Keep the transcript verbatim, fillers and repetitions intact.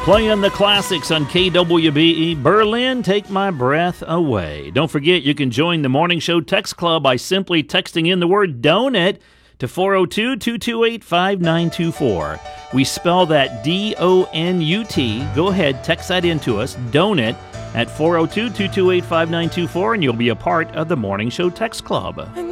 Playing the classics on K W B E. Berlin, Take My Breath Away. Don't forget, you can join the Morning Show Text Club by simply texting in the word donut to four oh two, two two eight, five nine two four. We spell that D O N U T. Go ahead, text that in to us, donut, at four oh two, two two eight, five nine two four, and you'll be a part of the Morning Show Text Club.